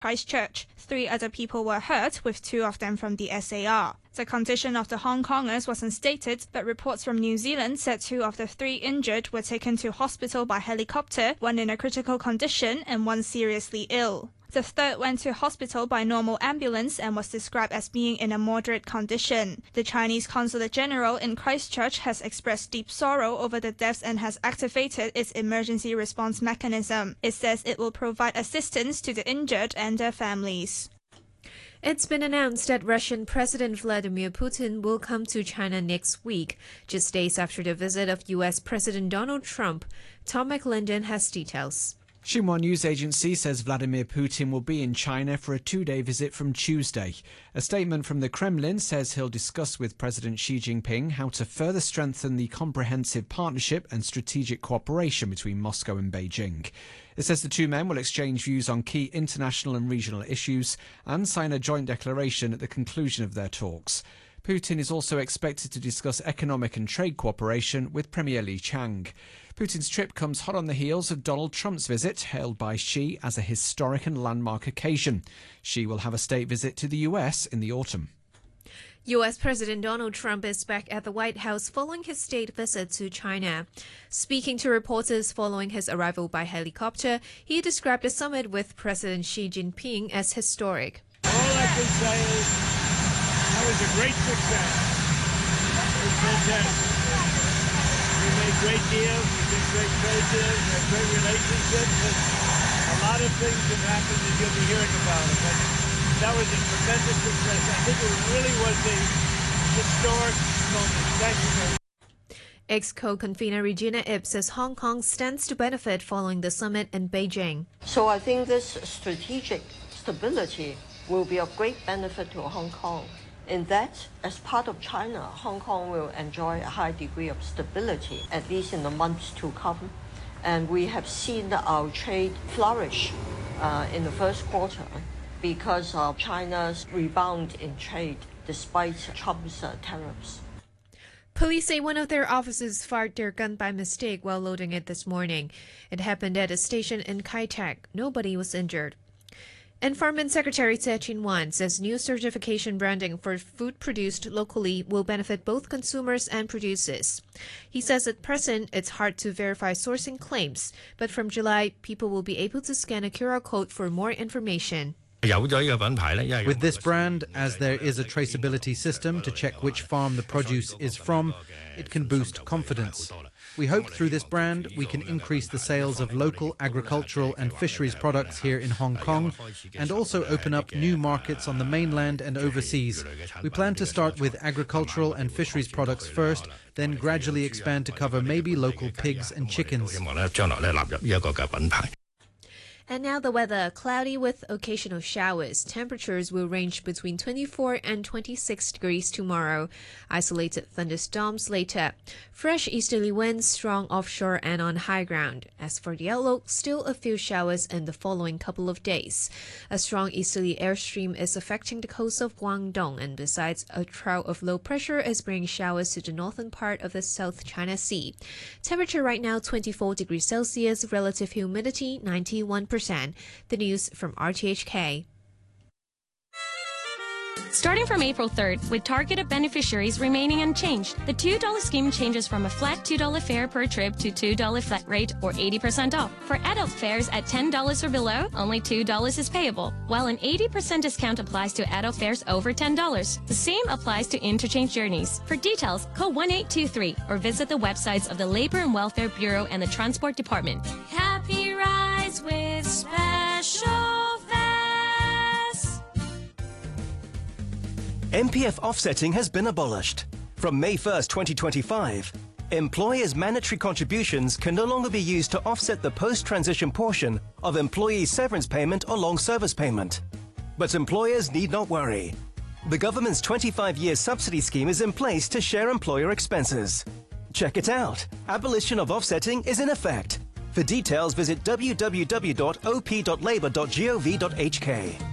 Christchurch. 3 other people were hurt, with 2 of them from the SAR. The condition of the Hong Kongers wasn't stated, but reports from New Zealand said 2 of the 3 injured were taken to hospital by helicopter, 1 in a critical condition and 1 seriously ill. The 3rd went to hospital by normal ambulance and was described as being in a moderate condition. The Chinese Consulate General in Christchurch has expressed deep sorrow over the deaths and has activated its emergency response mechanism. It says it will provide assistance to the injured and their families. It's been announced that Russian President Vladimir Putin will come to China next week, just days after the visit of U.S. President Donald Trump. Tom McLinden has details. Xinhua news agency says Vladimir Putin will be in China for a 2-day visit from Tuesday. A statement from the Kremlin says he'll discuss with President Xi Jinping how to further strengthen the comprehensive partnership and strategic cooperation between Moscow and Beijing. It says the 2 men will exchange views on key international and regional issues and sign a joint declaration at the conclusion of their talks. Putin is also expected to discuss economic and trade cooperation with Premier Li Qiang. Putin's trip comes hot on the heels of Donald Trump's visit, hailed by Xi as a historic and landmark occasion. Xi will have a state visit to the US in the autumn. U.S. President Donald Trump is back at the White House following his state visit to China. Speaking to reporters following his arrival by helicopter, he described the summit with President Xi Jinping as historic. All I can say is that was a great success. It was fantastic. We made great deals, we did great trade deals, we had great relationships, and a lot of things have happened that you'll be hearing about it. But that was a tremendous success. I think it really was a historic moment. Thank you very much. Ex-co-convener Regina Ip says Hong Kong stands to benefit following the summit in Beijing. So I think this strategic stability will be of great benefit to Hong Kong. In that, as part of China, Hong Kong will enjoy a high degree of stability, at least in the months to come. And we have seen our trade flourish in the first quarter because of China's rebound in trade despite Trump's tariffs. Police say one of their officers fired their gun by mistake while loading it this morning. It happened at a station in Kai Tak. Nobody was injured. Environment Secretary Tse Chin-wan says new certification branding for food produced locally will benefit both consumers and producers. He says at present it's hard to verify sourcing claims, but from July, people will be able to scan a QR code for more information. With this brand, as there is a traceability system to check which farm the produce is from, it can boost confidence. We hope through this brand we can increase the sales of local agricultural and fisheries products here in Hong Kong and also open up new markets on the mainland and overseas. We plan to start with agricultural and fisheries products first, then gradually expand to cover maybe local pigs and chickens. And now the weather, cloudy with occasional showers. Temperatures will range between 24 and 26 degrees tomorrow. Isolated thunderstorms later. Fresh easterly winds strong offshore and on high ground. As for the outlook, still a few showers in the following couple of days. A strong easterly airstream is affecting the coast of Guangdong, and besides, a trough of low pressure is bringing showers to the northern part of the South China Sea. Temperature right now 24 degrees Celsius, relative humidity 91%. The news from RTHK. Starting from April 3rd, with targeted beneficiaries remaining unchanged, the $2 scheme changes from a flat $2 fare per trip to $2 flat rate or 80% off. For adult fares at $10 or below, only $2 is payable, while an 80% discount applies to adult fares over $10. The same applies to interchange journeys. For details, call 1823 or visit the websites of the Labor and Welfare Bureau and the Transport Department. Happy rides with special MPF offsetting has been abolished. From May 1st, 2025, employers' mandatory contributions can no longer be used to offset the post-transition portion of employees' severance payment or long service payment. But employers need not worry. The government's 25-year subsidy scheme is in place to share employer expenses. Check it out. Abolition of offsetting is in effect. For details, visit www.op.labour.gov.hk.